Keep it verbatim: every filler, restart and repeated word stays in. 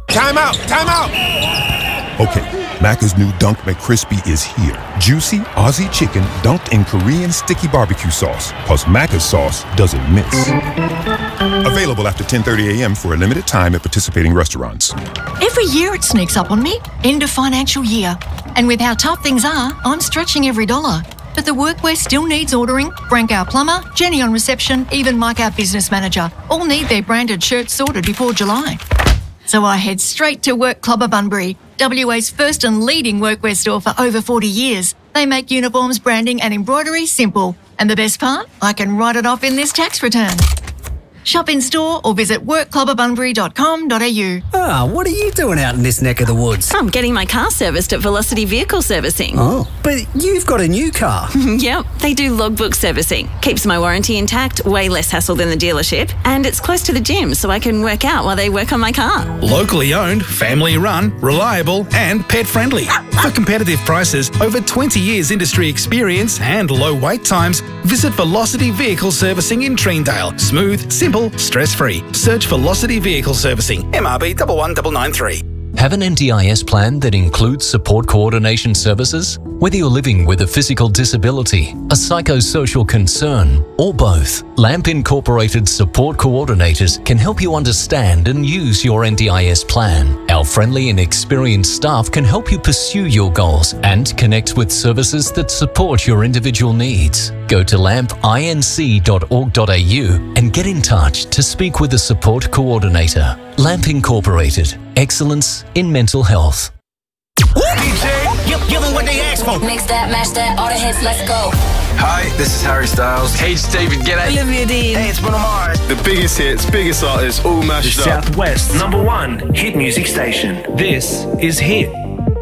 Time out! Time out! Okay, Macca's new Dunk McCrispy is here. Juicy Aussie chicken dunked in Korean sticky barbecue sauce. Plus Macca's sauce doesn't miss. Available after ten thirty a m for a limited time at participating restaurants. Every year it sneaks up on me. End of financial year. And with how tough things are, I'm stretching every dollar. But the workwear still needs ordering. Frank, our plumber, Jenny on reception, even Mike, our business manager, all need their branded shirts sorted before July. So I head straight to Work Club of Bunbury, W A's first and leading workwear store for over forty years. They make uniforms, branding and embroidery simple. And the best part? I can write it off in this tax return. Shop in store or visit work club of bunbury dot com dot a u. Ah, what are you doing out in this neck of the woods? I'm getting my car serviced at Velocity Vehicle Servicing. Oh, but you've got a new car. Yep, they do logbook servicing. Keeps my warranty intact, way less hassle than the dealership, and it's close to the gym so I can work out while they work on my car. Locally owned, family run, reliable and pet friendly. For competitive prices, over twenty years industry experience and low wait times, visit Velocity Vehicle Servicing in Treendale. Smooth, simple, stress-free. Search Velocity Vehicle Servicing. M R B one one nine nine three. Have an N D I S plan that includes support coordination services? Whether you're living with a physical disability, a psychosocial concern, or both, LAMP Incorporated support coordinators can help you understand and use your N D I S plan. Our friendly and experienced staff can help you pursue your goals and connect with services that support your individual needs. Go to lamp inc dot org dot a u and get in touch to speak with a support coordinator. LAMP Incorporated. Excellence in mental health. D J, give, give them what they asked for. Mix that, match that, all the hits, let's go. Hi, this is Harry Styles. Hey, it's David Guetta. Olivia Dean. Hey, it's Bruno Mars. The biggest hits, biggest artists, all mashed the up. Southwest's number one hit music station. This is Hit